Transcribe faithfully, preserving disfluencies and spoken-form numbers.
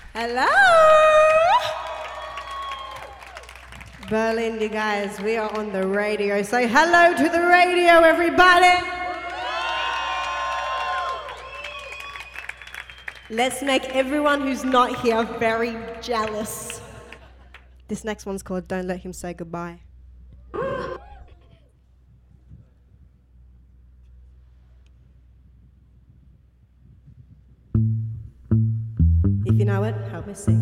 Hello! Berlin, you guys, we are on the radio. Say hello to the radio, everybody! Let's make everyone who's not here very jealous. This next one's called Don't Let Him Say Goodbye. If you know it, help me sing.